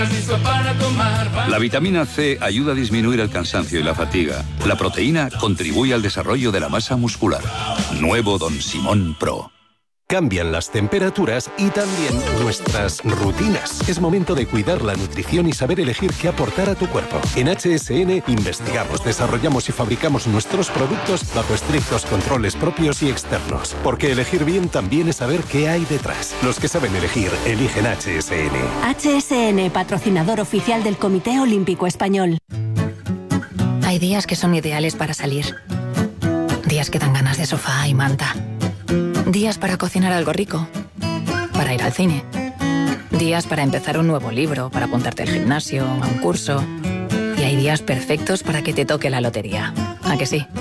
La vitamina C ayuda a disminuir el cansancio y la fatiga. La proteína contribuye al desarrollo de la masa muscular. Nuevo Don Simón Pro. Cambian las temperaturas y también nuestras rutinas. Es momento de cuidar la nutrición y saber elegir qué aportar a tu cuerpo. En HSN investigamos, desarrollamos y fabricamos nuestros productos bajo estrictos controles propios y externos. Porque elegir bien también es saber qué hay detrás. Los que saben elegir, eligen HSN. HSN, patrocinador oficial del Comité Olímpico Español. Hay días que son ideales para salir. Días que dan ganas de sofá y manta. Días para cocinar algo rico, para ir al cine. Días para empezar un nuevo libro, para apuntarte al gimnasio, a un curso. Y hay días perfectos para que te toque la lotería. ¿A que sí?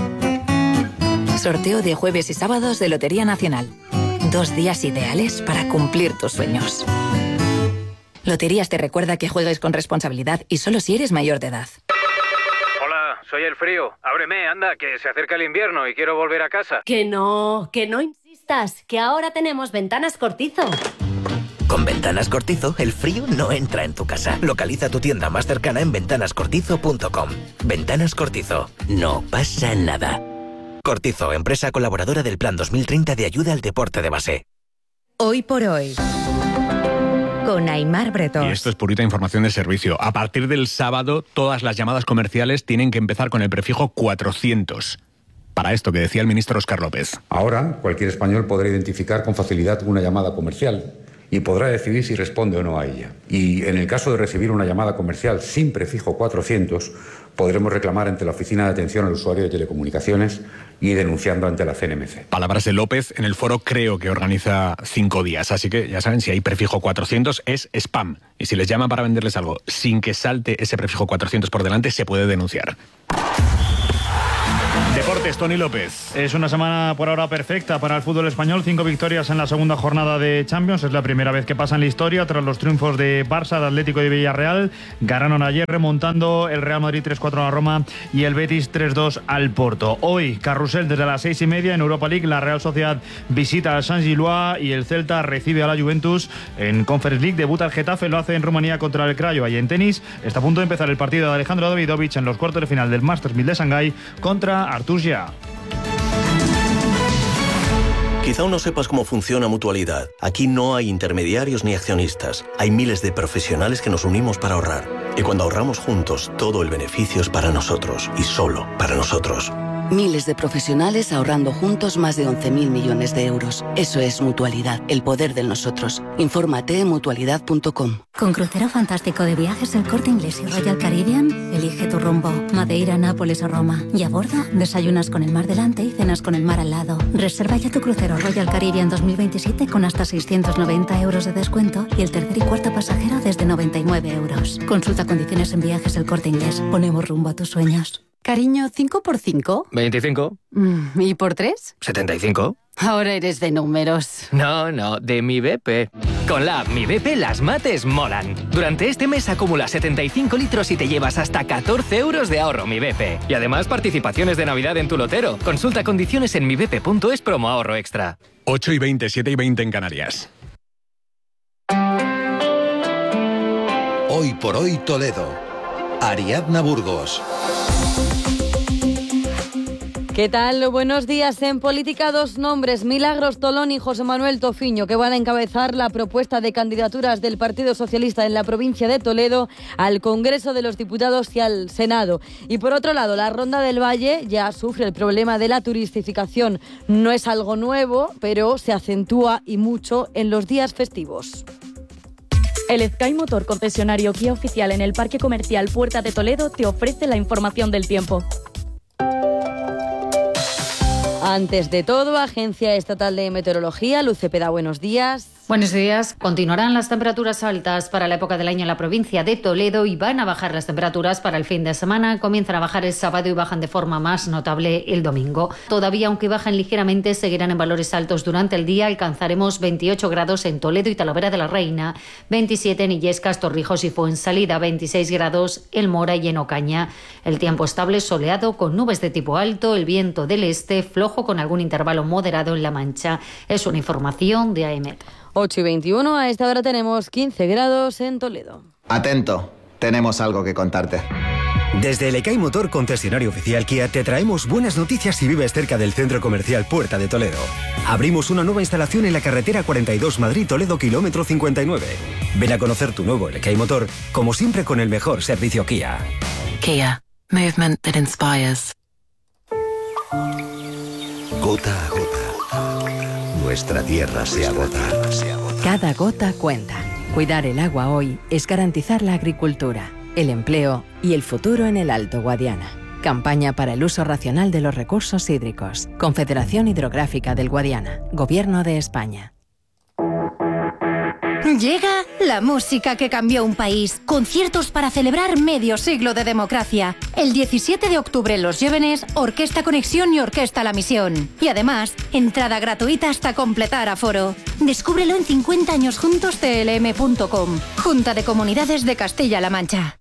Sorteo de jueves y sábados de Lotería Nacional. 2 días ideales para cumplir tus sueños. Loterías te recuerda que juegues con responsabilidad y solo si eres mayor de edad. Soy el frío. Ábreme, anda, que se acerca el invierno y quiero volver a casa. Que no insistas, que ahora tenemos Ventanas Cortizo. Con Ventanas Cortizo, el frío no entra en tu casa. Localiza tu tienda más cercana en ventanascortizo.com. Ventanas Cortizo. No pasa nada. Cortizo, empresa colaboradora del Plan 2030 de ayuda al deporte de base. Hoy por hoy, con Aimar Bretón. Y esto es purita información de servicio. A partir del sábado, todas las llamadas comerciales tienen que empezar con el prefijo 400. Para esto que decía el ministro Óscar López. Ahora, cualquier español podrá identificar con facilidad una llamada comercial y podrá decidir si responde o no a ella. Y en el caso de recibir una llamada comercial sin prefijo 400, podremos reclamar ante la Oficina de Atención al Usuario de Telecomunicaciones y denunciando ante la CNMC. Palabras de López en el foro Creo, que organiza 5 días. Así que ya saben, si hay prefijo 400 es spam. Y si les llaman para venderles algo sin que salte ese prefijo 400 por delante, se puede denunciar. Deportes, Tony López. Es una semana por ahora perfecta para el fútbol español. 5 victorias en la segunda jornada de Champions. Es la primera vez que pasa en la historia tras los triunfos de Barça, de Atlético y de Villarreal. Ganaron ayer remontando el Real Madrid 3-4 a la Roma y el Betis 3-2 al Porto. Hoy, carrusel desde las 6:30 en Europa League. La Real Sociedad visita al San Gillois y el Celta recibe a la Juventus. En Conference League debuta el Getafe, lo hace en Rumanía contra el Craiova. Y en tenis está a punto de empezar el partido de Alejandro Davidovich en los cuartos de final del Masters 1000 de Shanghái contra Artur Gia. Quizá aún no sepas cómo funciona Mutualidad. Aquí no hay intermediarios ni accionistas. Hay miles de profesionales que nos unimos para ahorrar. Y cuando ahorramos juntos, todo el beneficio es para nosotros y solo para nosotros. Miles de profesionales ahorrando juntos más de 11.000 millones de euros. Eso es Mutualidad, el poder del nosotros. Infórmate en mutualidad.com. Con crucero fantástico de viajes El Corte Inglés y Royal Caribbean, elige tu rumbo. Madeira, Nápoles o Roma. Y a bordo, desayunas con el mar delante y cenas con el mar al lado. Reserva ya tu crucero Royal Caribbean 2027 con hasta 690 euros de descuento y el tercer y cuarto pasajero desde 99 euros. Consulta condiciones en Viajes El Corte Inglés. Ponemos rumbo a tus sueños. Cariño, ¿5 por 5? 25. ¿Y por 3? 75. Ahora eres de números. No, de Mi BP. Con la app Mi BP las mates molan. Durante este mes acumula 75 litros y te llevas hasta 14 euros de ahorro Mi BP. Y además participaciones de Navidad en tu lotero. Consulta condiciones en mibp.es promo ahorro extra. 8:20, 7:20 en Canarias. Hoy por hoy Toledo. Ariadna Burgos. ¿Qué tal? Buenos días. En política, 2 nombres, Milagros Tolón y José Manuel Tofiño, que van a encabezar la propuesta de candidaturas del Partido Socialista en la provincia de Toledo al Congreso de los Diputados y al Senado. Y por otro lado, la Ronda del Valle ya sufre el problema de la turistificación. No es algo nuevo, pero se acentúa y mucho en los días festivos. El Sky Motor, concesionario Kia oficial en el Parque Comercial Puerta de Toledo, te ofrece la información del tiempo. Antes de todo, Agencia Estatal de Meteorología, Luz Cepeda, buenos días. Buenos días. Continuarán las temperaturas altas para la época del año en la provincia de Toledo y van a bajar las temperaturas para el fin de semana. Comienzan a bajar el sábado y bajan de forma más notable el domingo. Todavía, aunque bajan ligeramente, seguirán en valores altos durante el día. Alcanzaremos 28 grados en Toledo y Talavera de la Reina, 27 en Illescas, Torrijos y Fuensalida, 26 grados en Mora y en Ocaña. El tiempo estable, soleado, con nubes de tipo alto, el viento del este flojo con algún intervalo moderado en La Mancha. Es una información de AEMET. 8:21, a esta hora tenemos 15 grados en Toledo. Atento, tenemos algo que contarte. Desde el EKAI Motor, concesionario oficial Kia, te traemos buenas noticias si vives cerca del centro comercial Puerta de Toledo. Abrimos una nueva instalación en la carretera 42 Madrid-Toledo, kilómetro 59. Ven a conocer tu nuevo EKAI Motor, como siempre con el mejor servicio Kia. Kia, movement that inspires. Gota a gota, nuestra tierra se agota. Cada gota cuenta. Cuidar el agua hoy es garantizar la agricultura, el empleo y el futuro en el Alto Guadiana. Campaña para el uso racional de los recursos hídricos. Confederación Hidrográfica del Guadiana. Gobierno de España. Llega la música que cambió un país. Conciertos para celebrar medio siglo de democracia. El 17 de octubre en Los Llévenes, Orquesta Conexión y Orquesta La Misión. Y además, entrada gratuita hasta completar aforo. Descúbrelo en 50añosjuntos.tlm.com. Junta de Comunidades de Castilla-La Mancha.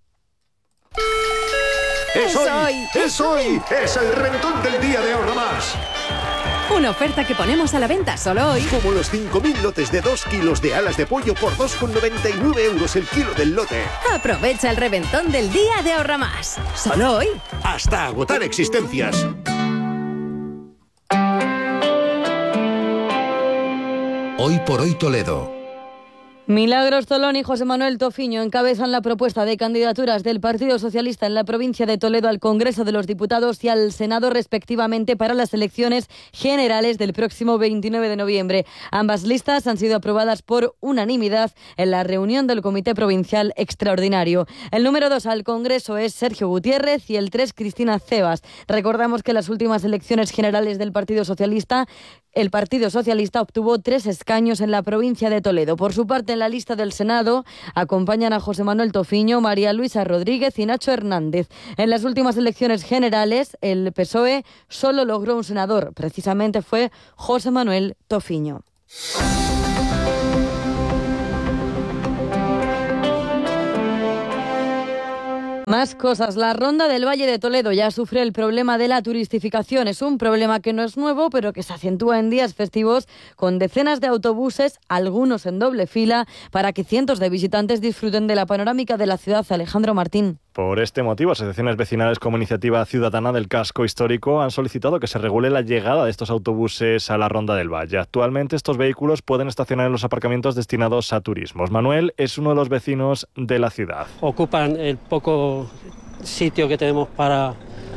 ¡Es hoy! ¡Es hoy! ¡Es el reventón del día de Ahorra Más! Una oferta que ponemos a la venta solo hoy. Como los 5.000 lotes de 2 kilos de alas de pollo por 2,99 € el kilo del lote. Aprovecha el reventón del día de Ahorra Más. Solo hoy. Hasta agotar existencias. Hoy por hoy Toledo. Milagros Tolón y José Manuel Tofiño encabezan la propuesta de candidaturas del Partido Socialista en la provincia de Toledo al Congreso de los Diputados y al Senado respectivamente para las elecciones generales del próximo 29 de noviembre. Ambas listas han sido aprobadas por unanimidad en la reunión del Comité Provincial Extraordinario. El número 2 al Congreso es Sergio Gutiérrez y el 3 Cristina Cebas. Recordamos que en las últimas elecciones generales del Partido Socialista, el Partido Socialista obtuvo 3 escaños en la provincia de Toledo. Por su parte, en la lista del Senado acompañan a José Manuel Tofiño, María Luisa Rodríguez y Nacho Hernández. En las últimas elecciones generales, el PSOE solo logró un senador. Precisamente fue José Manuel Tofiño. Más cosas. La Ronda del Valle de Toledo ya sufre el problema de la turistificación. Es un problema que no es nuevo, pero que se acentúa en días festivos con decenas de autobuses, algunos en doble fila, para que cientos de visitantes disfruten de la panorámica de la ciudad. Alejandro Martín. Por este motivo, asociaciones vecinales como Iniciativa Ciudadana del Casco Histórico han solicitado que se regule la llegada de estos autobuses a la Ronda del Valle. Actualmente estos vehículos pueden estacionar en los aparcamientos destinados a turismos. Manuel es uno de los vecinos de la ciudad. Ocupan el poco sitio que tenemos para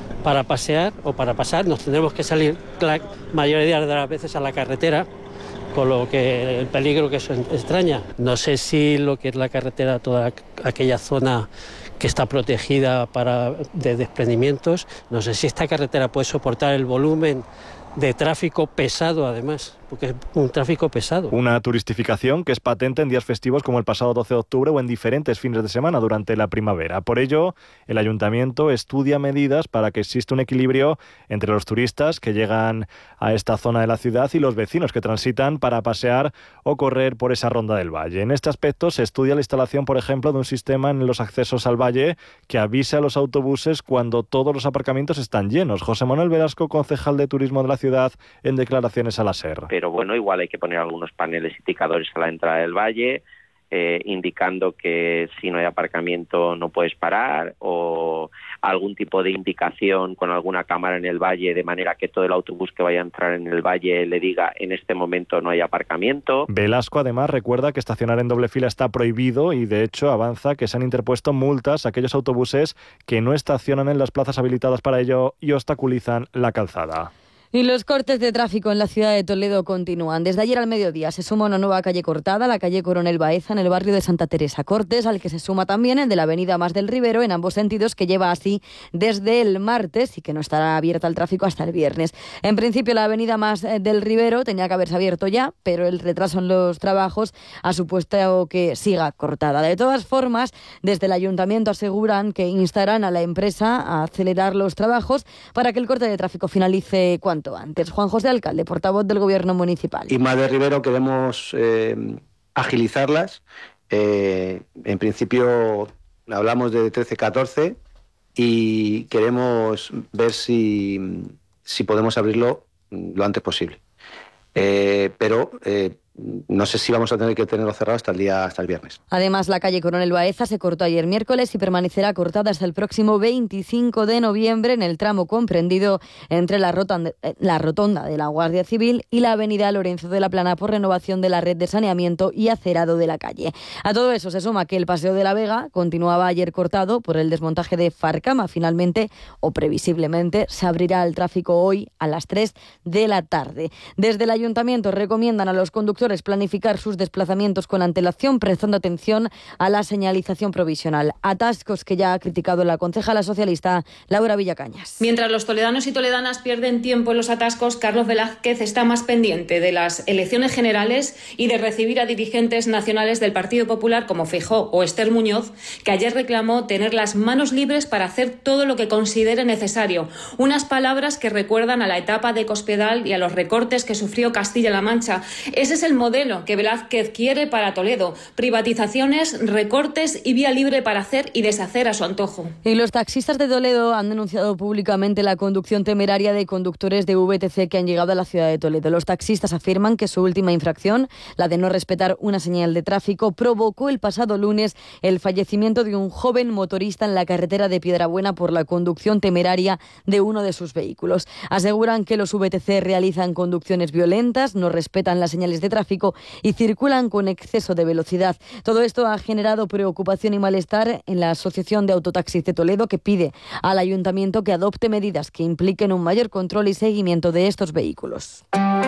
pasear o para pasar. Nos tendremos que salir la mayoría de las veces a la carretera, con lo que el peligro que eso extraña. No sé si lo que es la carretera, toda aquella zona que está protegida de desprendimientos, no sé si esta carretera puede soportar el volumen de tráfico pesado, además, porque es un tráfico pesado. Una turistificación que es patente en días festivos como el pasado 12 de octubre o en diferentes fines de semana durante la primavera. Por ello, el Ayuntamiento estudia medidas para que exista un equilibrio entre los turistas que llegan a esta zona de la ciudad y los vecinos que transitan para pasear o correr por esa Ronda del Valle. En este aspecto se estudia la instalación, por ejemplo, de un sistema en los accesos al valle que avise a los autobuses cuando todos los aparcamientos están llenos. José Manuel Velasco, concejal de Turismo de la ciudad, en declaraciones a la SER. Pero bueno, igual hay que poner algunos paneles indicadores a la entrada del valle, indicando que si no hay aparcamiento no puedes parar, o algún tipo de indicación con alguna cámara en el valle, de manera que todo el autobús que vaya a entrar en el valle le diga en este momento no hay aparcamiento. Velasco además recuerda que estacionar en doble fila está prohibido y de hecho avanza que se han interpuesto multas a aquellos autobuses que no estacionan en las plazas habilitadas para ello y obstaculizan la calzada. Y los cortes de tráfico en la ciudad de Toledo continúan. Desde ayer al mediodía se suma una nueva calle cortada, la calle Coronel Baeza, en el barrio de Santa Teresa. Cortes al que se suma también el de la avenida Mas del Rivero, en ambos sentidos, que lleva así desde el martes y que no estará abierta al tráfico hasta el viernes. En principio, la avenida Mas del Rivero tenía que haberse abierto ya, pero el retraso en los trabajos ha supuesto que siga cortada. De todas formas, desde el ayuntamiento aseguran que instarán a la empresa a acelerar los trabajos para que el corte de tráfico finalice cuanto antes. Juan José Alcalde, portavoz del Gobierno municipal. Y Mas del Rivero queremos agilizarlas. En principio hablamos de 13-14 y queremos ver si podemos abrirlo lo antes posible. Pero no sé si vamos a tener que tenerlo cerrado hasta el viernes. Además, la calle Coronel Baeza se cortó ayer miércoles y permanecerá cortada hasta el próximo 25 de noviembre en el tramo comprendido entre la rotonda de la Guardia Civil y la avenida Lorenzo de la Plana por renovación de la red de saneamiento y acerado de la calle. A todo eso se suma que el Paseo de la Vega continuaba ayer cortado por el desmontaje de Farcama. Finalmente, o previsiblemente, se abrirá al tráfico hoy a las 3 de la tarde. Desde el Ayuntamiento recomiendan a los conductores planificar sus desplazamientos con antelación, prestando atención a la señalización provisional. Atascos que ya ha criticado la concejala socialista Laura Villacañas. Mientras los toledanos y toledanas pierden tiempo en los atascos, Carlos Velázquez está más pendiente de las elecciones generales y de recibir a dirigentes nacionales del Partido Popular como Feijóo o Esther Muñoz, que ayer reclamó tener las manos libres para hacer todo lo que considere necesario. Unas palabras que recuerdan a la etapa de Cospedal y a los recortes que sufrió Castilla-La Mancha. Ese es el modelo que Velázquez quiere para Toledo: privatizaciones, recortes y vía libre para hacer y deshacer a su antojo. Y los taxistas de Toledo han denunciado públicamente la conducción temeraria de conductores de VTC que han llegado a la ciudad de Toledo. Los taxistas afirman que su última infracción, la de no respetar una señal de tráfico, provocó el pasado lunes el fallecimiento de un joven motorista en la carretera de Piedrabuena por la conducción temeraria de uno de sus vehículos. Aseguran que los VTC realizan conducciones violentas, no respetan las señales de tráfico y circulan con exceso de velocidad. Todo esto ha generado preocupación y malestar en la Asociación de Autotaxis de Toledo, que pide al Ayuntamiento que adopte medidas que impliquen un mayor control y seguimiento de estos vehículos.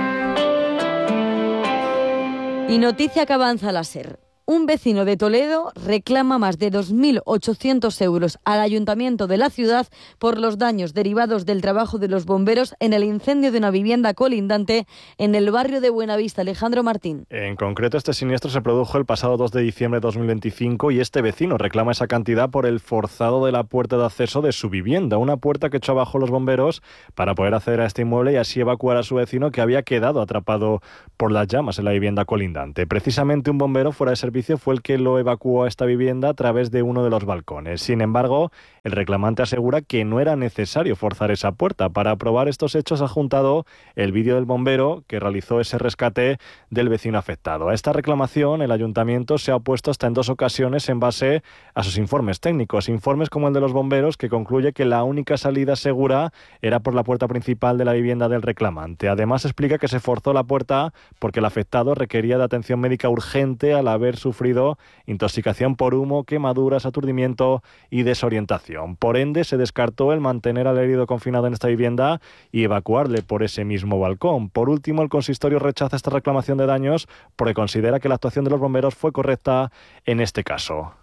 Y noticia que avanza la SER. Un vecino de Toledo reclama más de 2.800 euros al ayuntamiento de la ciudad por los daños derivados del trabajo de los bomberos en el incendio de una vivienda colindante en el barrio de Buenavista. Alejandro Martín. En concreto, este siniestro se produjo el pasado 2 de diciembre de 2025 y este vecino reclama esa cantidad por el forzado de la puerta de acceso de su vivienda, una puerta que echó abajo los bomberos para poder acceder a este inmueble y así evacuar a su vecino que había quedado atrapado por las llamas en la vivienda colindante. Precisamente un bombero fuera de servicio fue el que lo evacuó a esta vivienda a través de uno de los balcones. Sin embargo, el reclamante asegura que no era necesario forzar esa puerta. Para probar estos hechos ha juntado el vídeo del bombero que realizó ese rescate del vecino afectado. A esta reclamación el ayuntamiento se ha opuesto hasta en 2 ocasiones en base a sus informes técnicos, informes como el de los bomberos que concluye que la única salida segura era por la puerta principal de la vivienda del reclamante. Además explica que se forzó la puerta porque el afectado requería de atención médica urgente al haber sufrido intoxicación por humo, quemaduras, aturdimiento y desorientación. Por ende, se descartó el mantener al herido confinado en esta vivienda y evacuarle por ese mismo balcón. Por último, el consistorio rechaza esta reclamación de daños porque considera que la actuación de los bomberos fue correcta en este caso.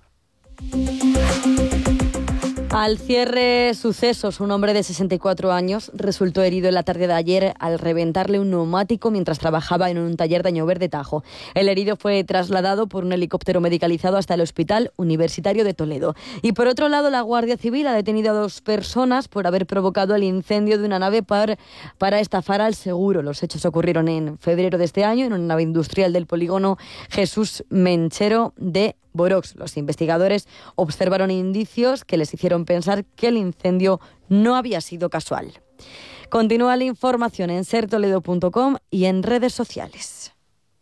Al cierre, sucesos. Un hombre de 64 años resultó herido en la tarde de ayer al reventarle un neumático mientras trabajaba en un taller de Añover de Tajo. El herido fue trasladado por un helicóptero medicalizado hasta el Hospital Universitario de Toledo. Y por otro lado, la Guardia Civil ha detenido a 2 personas por haber provocado el incendio de una nave para estafar al seguro. Los hechos ocurrieron en febrero de este año en una nave industrial del polígono Jesús Menchero de Borox. Los investigadores observaron indicios que les hicieron pensar que el incendio no había sido casual. Continúa la información en sertoledo.com y en redes sociales.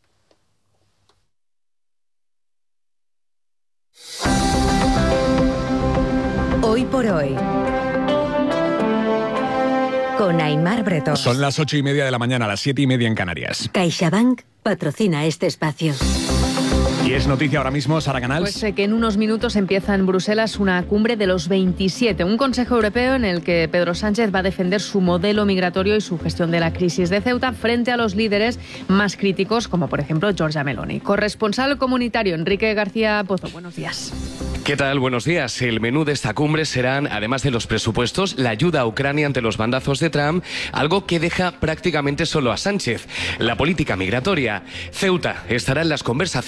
Hoy por hoy, con Aimar Bretón. Son las 8:30 de la mañana, las 7:30 en Canarias. CaixaBank patrocina este espacio. Y es noticia ahora mismo, Sara Canals. Pues que en unos minutos empieza en Bruselas una cumbre de los 27, un Consejo Europeo en el que Pedro Sánchez va a defender su modelo migratorio y su gestión de la crisis de Ceuta frente a los líderes más críticos, como por ejemplo Giorgia Meloni. Corresponsal comunitario Enrique García Pozo, buenos días. ¿Qué tal? Buenos días. El menú de esta cumbre serán, además de los presupuestos, la ayuda a Ucrania ante los bandazos de Trump, algo que deja prácticamente solo a Sánchez, la política migratoria. Ceuta estará en las conversaciones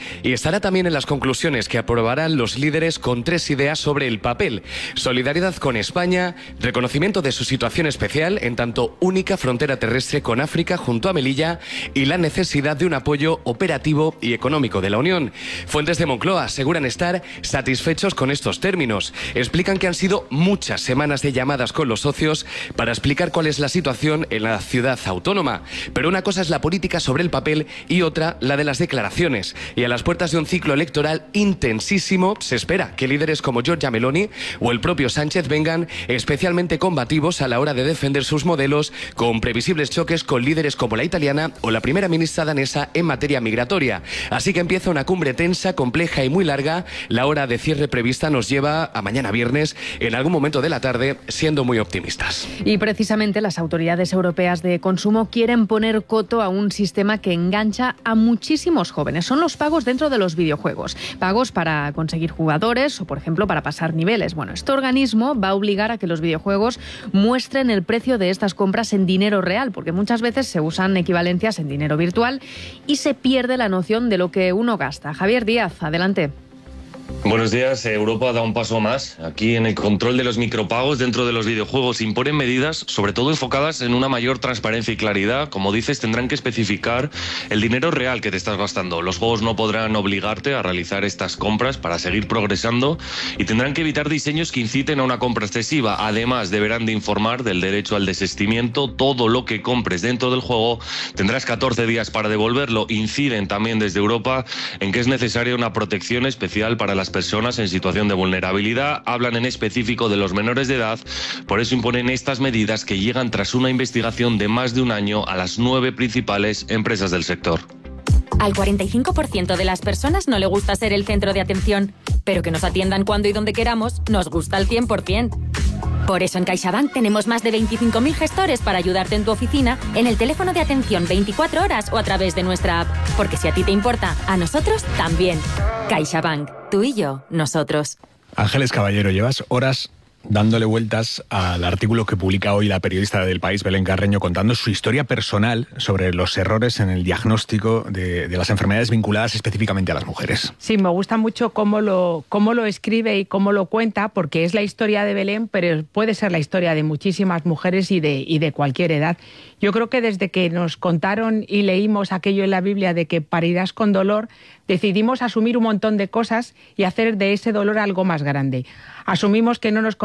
Y estará también en las conclusiones que aprobarán los líderes con 3 ideas sobre el papel: solidaridad con España, reconocimiento de su situación especial en tanto única frontera terrestre con África junto a Melilla y la necesidad de un apoyo operativo y económico de la Unión. Fuentes de Moncloa aseguran estar satisfechos con estos términos. Explican que han sido muchas semanas de llamadas con los socios para explicar cuál es la situación en la ciudad autónoma. Pero una cosa es la política sobre el papel y otra la de las declaraciones. Y a las puertas de un ciclo electoral intensísimo, se espera que líderes como Giorgia Meloni o el propio Sánchez vengan especialmente combativos a la hora de defender sus modelos, con previsibles choques con líderes como la italiana o la primera ministra danesa en materia migratoria. Así que empieza una cumbre tensa, compleja y muy larga. La hora de cierre prevista nos lleva a mañana viernes, en algún momento de la tarde, siendo muy optimistas. Y precisamente las autoridades europeas de consumo quieren poner coto a un sistema que engancha a muchísimos jóvenes. Son los pagos dentro de los videojuegos. Pagos para conseguir jugadores o, por ejemplo, para pasar niveles. Bueno, este organismo va a obligar a que los videojuegos muestren el precio de estas compras en dinero real, porque muchas veces se usan equivalencias en dinero virtual y se pierde la noción de lo que uno gasta. Javier Díaz, adelante. Buenos días. Europa da un paso más. Aquí en el control de los micropagos dentro de los videojuegos imponen medidas, sobre todo enfocadas en una mayor transparencia y claridad. Como dices, tendrán que especificar el dinero real que te estás gastando. Los juegos no podrán obligarte a realizar estas compras para seguir progresando y tendrán que evitar diseños que inciten a una compra excesiva. Además, deberán de informar del derecho al desistimiento. Todo lo que compres dentro del juego tendrás 14 días para devolverlo. Inciden también desde Europa en que es necesaria una protección especial para las personas en situación de vulnerabilidad. Hablan en específico de los menores de edad, por eso imponen estas medidas que llegan tras una investigación de más de un año a las 9 principales empresas del sector. Al 45% de las personas no le gusta ser el centro de atención, pero que nos atiendan cuando y donde queramos nos gusta al 100%. Por eso en CaixaBank tenemos más de 25.000 gestores para ayudarte en tu oficina, en el teléfono de atención 24 horas o a través de nuestra app. Porque si a ti te importa, a nosotros también. CaixaBank. Tú y yo, nosotros. Ángeles Caballero, llevas horas dándole vueltas al artículo que publica hoy la periodista del País, Belén Carreño, contando su historia personal sobre los errores en el diagnóstico de las enfermedades vinculadas específicamente a las mujeres. Sí, me gusta mucho cómo lo escribe y cómo lo cuenta, porque es la historia de Belén, pero puede ser la historia de muchísimas mujeres y de cualquier edad. Yo creo que desde que nos contaron y leímos aquello en la Biblia de que parirás con dolor, decidimos asumir un montón de cosas y hacer de ese dolor algo más grande. Asumimos que no nos